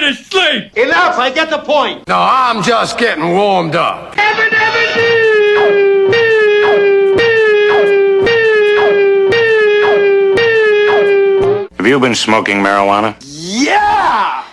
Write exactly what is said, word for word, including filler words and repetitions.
to sleep! Enough, I get the point. No, I'm just getting warmed up. Have you been smoking marijuana? Yeah!